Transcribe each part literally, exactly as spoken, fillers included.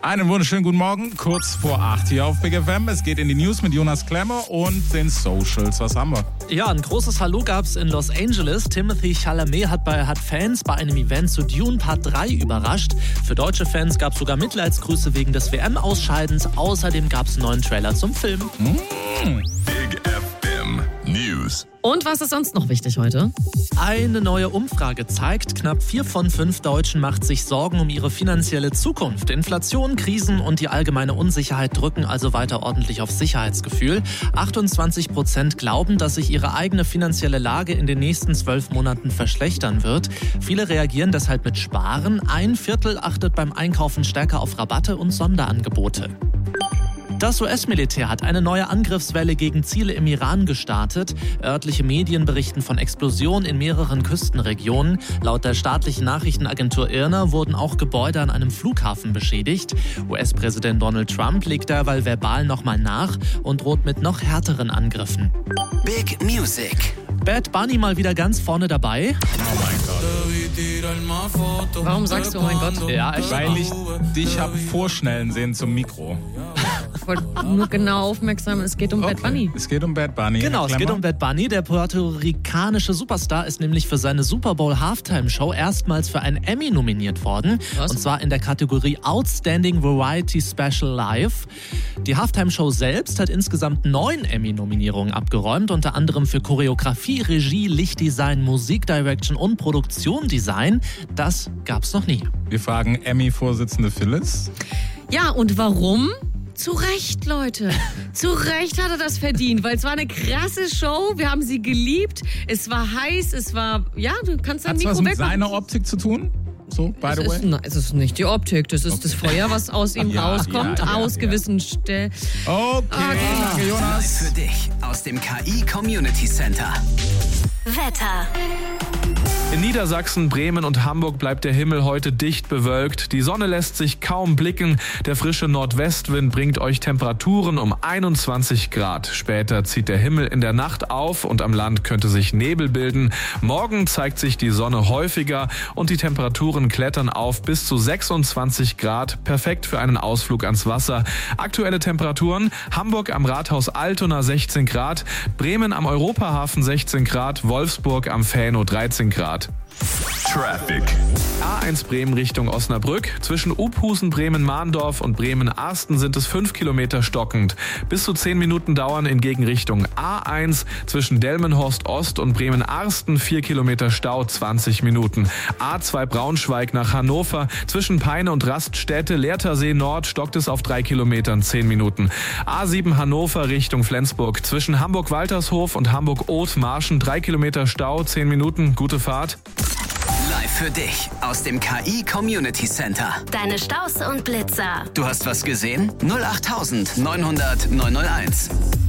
Einen wunderschönen guten Morgen, kurz vor acht hier auf Big F M. Es geht in die News mit Jonas Klemmer und den Socials. Was haben wir? Ja, ein großes Hallo gab's in Los Angeles. Timothy Chalamet hat, bei, hat Fans bei einem Event zu Dune Part drei überrascht. Für deutsche Fans gab's sogar Mitleidsgrüße wegen des W M-Ausscheidens. Außerdem gab's einen neuen Trailer zum Film. Mmh. Big F M News. Und was ist sonst noch wichtig heute? Eine neue Umfrage zeigt, knapp vier von fünf Deutschen macht sich Sorgen um ihre finanzielle Zukunft. Inflation, Krisen und die allgemeine Unsicherheit drücken also weiter ordentlich aufs Sicherheitsgefühl. achtundzwanzig Prozent glauben, dass sich ihre eigene finanzielle Lage in den nächsten zwölf Monaten verschlechtern wird. Viele reagieren deshalb mit Sparen. Ein Viertel achtet beim Einkaufen stärker auf Rabatte und Sonderangebote. Das U S-Militär hat eine neue Angriffswelle gegen Ziele im Iran gestartet. Örtliche Medien berichten von Explosionen in mehreren Küstenregionen. Laut der staatlichen Nachrichtenagentur I R N A wurden auch Gebäude an einem Flughafen beschädigt. U S-Präsident Donald Trump legt derweil verbal nochmal nach und droht mit noch härteren Angriffen. Big Music. Bad Bunny mal wieder ganz vorne dabei. Oh mein Gott. Warum sagst du, oh mein Gott? Ja, ich Weil ich dich habe vorschnellen sehen zum Mikro. Ich wollte nur genau aufmerksam, es geht um Bad Bunny. Es geht um Bad Bunny. Genau, Herr es geht Klemmer. um Bad Bunny. Der puerto-ricanische Superstar ist nämlich für seine Super Bowl Halftime Show erstmals für einen Emmy nominiert worden. Was? Und zwar in der Kategorie Outstanding Variety Special Live. Die Halftime Show selbst hat insgesamt neun Emmy-Nominierungen abgeräumt, unter anderem für Choreografie, Regie, Lichtdesign, Musikdirection und Produktiondesign. Das gab's noch nie. Wir fragen Emmy-Vorsitzende Phyllis. Ja, und warum? Zu Recht, Leute. Zu Recht hat er das verdient, weil es war eine krasse Show. Wir haben sie geliebt. Es war heiß, es war... Ja, du kannst dein Hat es was Mikro mit wegmachen. seiner Optik zu tun? So, by Es the ist, way? na, es ist nicht die Optik, das ist Okay. das Feuer, was aus ihm Ja, rauskommt, ja, ja, aus ja. gewissen Stellen. Okay, danke Jonas. Für dich aus dem K I Community Center. Wetter. In Niedersachsen, Bremen und Hamburg bleibt der Himmel heute dicht bewölkt. Die Sonne lässt sich kaum blicken. Der frische Nordwestwind bringt euch Temperaturen um einundzwanzig Grad. Später zieht der Himmel in der Nacht auf und am Land könnte sich Nebel bilden. Morgen zeigt sich die Sonne häufiger und die Temperaturen klettern auf bis zu sechsundzwanzig Grad. Perfekt für einen Ausflug ans Wasser. Aktuelle Temperaturen: Hamburg am Rathaus Altona sechzehn Grad, Bremen am Europahafen sechzehn Grad, Wolfsburg am Fähno dreizehn Grad. Traffic. A eins Bremen Richtung Osnabrück. Zwischen Uphusen, Bremen-Mahndorf und Bremen-Arsten sind es fünf Kilometer stockend. Bis zu zehn Minuten dauern in Gegenrichtung A eins zwischen Delmenhorst Ost und Bremen-Arsten vier Kilometer Stau, zwanzig Minuten. A zwei Braunschweig nach Hannover. Zwischen Peine und Raststätte Lehrtersee Nord stockt es auf drei Kilometern, zehn Minuten. A sieben Hannover Richtung Flensburg. Zwischen Hamburg-Waltershof und Hamburg-Oth-Marschen drei Kilometer Stau, zehn Minuten. Gute Fahrt. Live für dich aus dem K I Community Center. Deine Staus und Blitzer. Du hast was gesehen? null acht neunhundert neunhunderteins.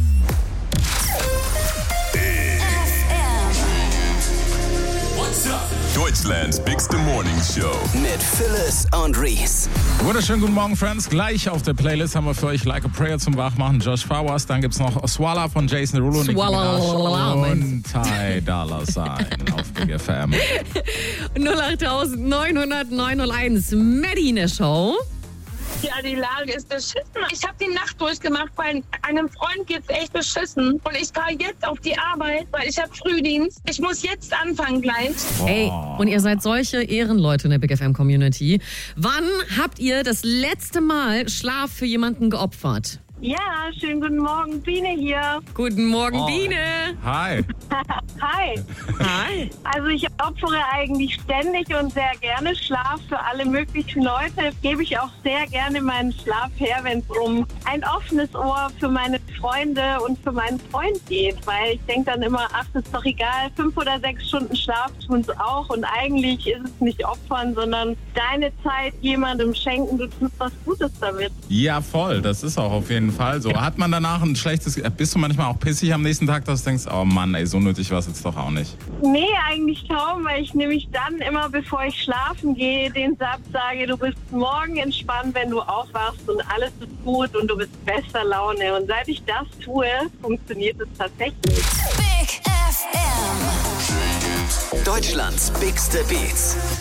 Deutschlands bigste Morning Show. Mit Phyllis und Reese. Wunderschönen guten Morgen, Friends. Gleich auf der Playlist haben wir für euch Like a Prayer zum Wachmachen, Josh Flowers. Dann gibt's noch Swalla von Jason Derulo, Nicki Swalla, Minaj und Ty Dolla Sign auf Big F M. null acht neunhundert neunhunderteins. Maddie in der Show. Ja, die Lage ist beschissen. Ich habe die Nacht durchgemacht, weil einem Freund geht's echt beschissen. Und ich fahre jetzt auf die Arbeit, weil ich habe Frühdienst. Ich muss jetzt anfangen gleich. Ey, und ihr seid solche Ehrenleute in der Big F M Community. Wann habt ihr das letzte Mal Schlaf für jemanden geopfert? Ja, schönen guten Morgen, Biene hier. Guten Morgen, Oh. Biene. Hi. Hi. Hi. Also ich opfere eigentlich ständig und sehr gerne Schlaf für alle möglichen Leute. Gebe ich auch sehr gerne meinen Schlaf her, wenn es um ein offenes Ohr für meine Freunde und für meinen Freund geht. Weil ich denke dann immer, ach, das ist doch egal, fünf oder sechs Stunden Schlaf tun es auch. Und eigentlich ist es nicht opfern, sondern deine Zeit jemandem schenken. Du tust was Gutes damit. Ja, voll. Das ist auch auf jeden Fall so. Hat man danach ein schlechtes... Bist du manchmal auch pissig am nächsten Tag, dass du denkst, oh Mann, ey, so nötig war es jetzt doch auch nicht? Nee, eigentlich kaum, weil ich nämlich dann immer, bevor ich schlafen gehe, den Satz sage, du bist morgen entspannt, wenn du aufwachst und alles ist gut und du bist bester Laune. Und seit ich das tue, funktioniert es tatsächlich. Big F M. Deutschlands bigste Beats.